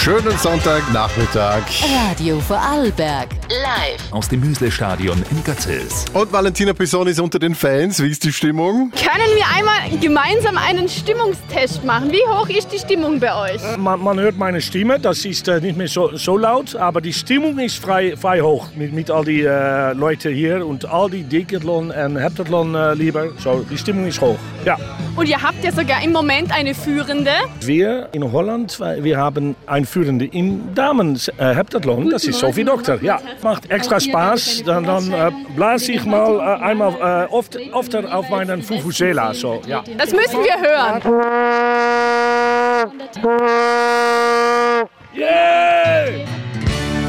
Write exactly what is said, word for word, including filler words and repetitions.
Schönen Sonntagnachmittag. Radio Vorarlberg. Live. Aus dem Müsle-Stadion in Götzels. Und Valentina Pisson ist unter den Fans. Wie ist die Stimmung? Können wir einmal gemeinsam einen Stimmungstest machen? Wie hoch ist die Stimmung bei euch? Man, man hört meine Stimme, das ist äh, nicht mehr so, so laut, aber die Stimmung ist frei, frei hoch mit, mit all die äh, Leute hier und all die Decathlon und Heptathlon äh, lieber. So, die Stimmung ist hoch, ja. Und ihr habt ja sogar im Moment eine Führende. Wir in Holland, wir haben einen Führende im Damen-Heptathlon, das ist Sophie Doktor. Ja, macht extra Spaß, dann, dann äh, blase ich mal äh, einmal äh, oft, oft auf meinen Fufuzela. So, ja. Das müssen wir hören.